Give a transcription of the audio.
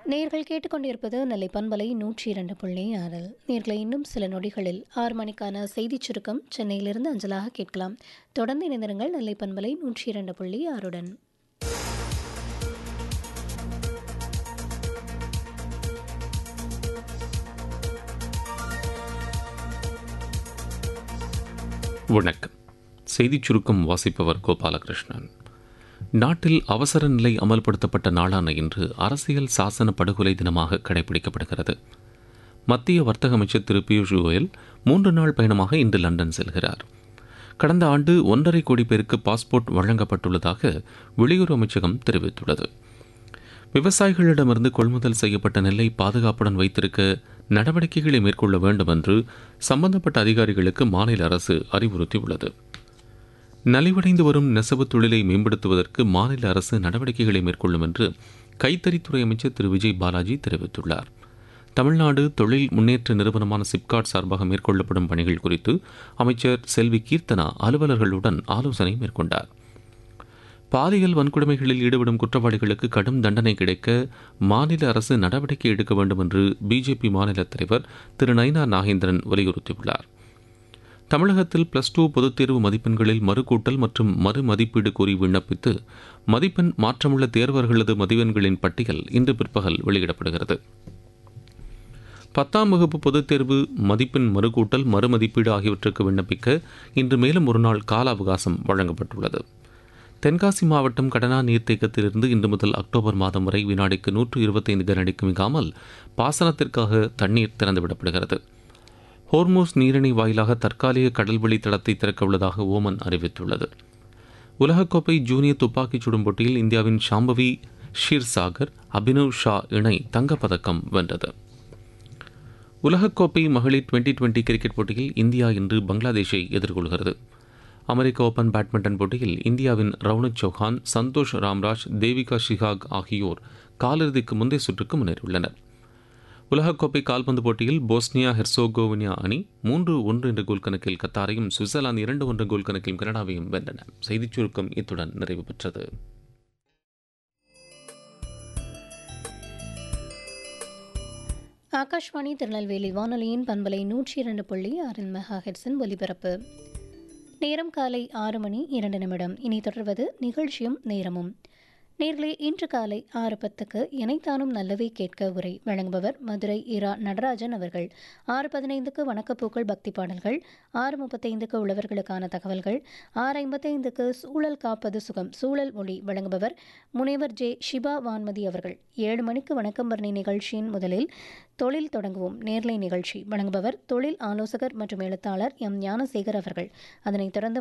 நேர்கள் கேட்டுக்கொண்டிருப்பது நெல்லை பண்பலை 102.6. நேர்களை இன்னும் சில நொடிகளில் 6 மணிக்கான செய்திச் சுருக்கம் சென்னையிலிருந்து அஞ்சலாக கேட்கலாம். தொடர்ந்து இணைந்திருங்கள் நெல்லை பண்பலை 102.6உடன். வணக்கம். செய்திச் சுருக்கம் வாசிப்பவர் கோபாலகிருஷ்ணன். நாட்டில் அவசர நிலை அமல்படுத்தப்பட்ட நாளான இன்று அரசியல் சாசன படுகொலை தினமாக கடைபிடிக்கப்படுகிறது. மத்திய வர்த்தக அமைச்சர் திரு பியூஷ் கோயல் 3 நாள் பயணமாக இன்று லண்டன் செல்கிறார். கடந்த ஆண்டு 1.5 கோடி பேருக்கு பாஸ்போர்ட் வழங்கப்பட்டுள்ளதாக வெளியுறவு அமைச்சகம் தெரிவித்துள்ளது. விவசாயிகளிடமிருந்து கொள்முதல் செய்யப்பட்ட நெல்லை பாதுகாப்புடன் வைத்திருக்க நடவடிக்கைகளை மேற்கொள்ள வேண்டும் என்று சம்பந்தப்பட்ட அதிகாரிகளுக்கு மாநில அரசு அறிவுறுத்தியுள்ளது. நலிவடைந்து வரும் நெசவு தொழிலை மேம்படுத்துவதற்கு மாநில அரசு நடவடிக்கைகளை மேற்கொள்ளும் என்று கைத்தறித்துறை அமைச்சர் திரு விஜய் பாலாஜி தெரிவித்துள்ளார். தமிழ்நாடு தொழில் முன்னேற்ற நிறுவனமான சிப்காட் சார்பாக மேற்கொள்ளப்படும் பணிகள் குறித்து அமைச்சர் செல்வி கீர்த்தனா அலுவலர்களுடன் ஆலோசனை மேற்கொண்டார். பாலியல் வன்கொடுமைகளில் ஈடுபடும் குற்றவாளிகளுக்கு கடும் தண்டனை கிடைக்க மாநில அரசு நடவடிக்கை எடுக்க வேண்டும் என்று பிஜேபி மாநில தலைவர் திரு நயினார் நாகேந்திரன் வலியுறுத்தியுள்ளார். தமிழகத்தில் +2 பொதுத் தேர்வு மதிப்பெண்களில் மறுகூட்டல் மற்றும் மறுமதிப்பீடு கோரி விண்ணப்பித்து மதிப்பெண் மாற்றமுள்ள தேர்வர்களது மதிப்பெண்களின் பட்டியல் இன்று பிற்பகல் வெளியிடப்படுகிறது. 10ஆம் வகுப்பு பொதுத் தேர்வு மதிப்பெண் மறுகூட்டல் மறுமதிப்பீடு ஆகியவற்றுக்கு விண்ணப்பிக்க இன்று மேலும் ஒரு நாள் கால அவகாசம் வழங்கப்பட்டுள்ளது. தென்காசி மாவட்டம் கடனா நீர்த்தேக்கத்திலிருந்து இன்று முதல் அக்டோபர் மாதம் வரை வினாடிக்கு 125 கனஅடிக்கு மிகாமல் பாசனத்திற்காக தண்ணீர் திறந்துவிடப்படுகிறது. ஹோர்மூஸ் நீரிணை வாயிலாக தற்காலிக கடல்வழி தடத்தை திறக்க உள்ளதாக ஓமன் அறிவித்துள்ளது. உலகக்கோப்பை ஜூனியர் துப்பாக்கிச் சுடும் போட்டியில் இந்தியாவின் ஷாம்பவி ஷீர்சாகர் அபினவ் ஷா இணை தங்கப்பதக்கம் வென்றது. உலகக்கோப்பை மகளிர் 2020 கிரிக்கெட் போட்டியில் இந்தியா இன்று பங்களாதேஷை எதிர்கொள்கிறது. அமெரிக்க ஓபன் பேட்மிண்டன் போட்டியில் இந்தியாவின் ரவுனக் சௌஹான், சந்தோஷ் ராம்ராஜ், தேவிகா ஷிகாக் ஆகியோர் காலிறுதிக்கு முந்தைய சுற்றுக்கு முன்னேறியுள்ளனர். உலகக்கோப்பை கால்பந்து போட்டியில் போஸ்னியா ஹெர்சோகோவினா அணி 3-1 என்ற கோல் கணக்கில் கத்தாரையும், சுவிட்சர்லாந்து 2-1 கோல் கணக்கில் கனடாவையும் வென்றன. செய்திச் சுருக்கம் இத்துடன் நிறைவு பெற்றது. ஆகாஷ்வாணி திருநெல்வேலி வானொலியின் பண்பலை 102.6 மெகாஹெர்ட்ஸின் ஒலிபரப்பு. நேரம் காலை 6 மணி 2 நிமிடம். இனி தொடர்வது நிகழ்ச்சியும் நேரமும். நேர்களே, இன்று காலை 6:10க்கு இணைத்தானும் நல்லவே கேட்க உரை வழங்குபவர் மதுரை இரா நடராஜன் அவர்கள். 6:15க்கு வணக்கப்பூக்கள் பக்தி பாடல்கள், 6:35க்கு உழவர்களுக்கான தகவல்கள், 6:55க்கு சூழல் காப்பது சுகம் சூழல் ஒளி வழங்குபவர் முனைவர் ஜே ஷிபா வான்மதி அவர்கள். 7 மணிக்கு வணக்கம் பரணி நிகழ்ச்சியின் முதலில் தொழில் தொடங்குவோம் நேர்லை நிகழ்ச்சி வழங்குபவர் தொழில் ஆலோசகர் மற்றும் எழுத்தாளர் எம் ஞானசேகர் அவர்கள். அதனைத் தொடர்ந்து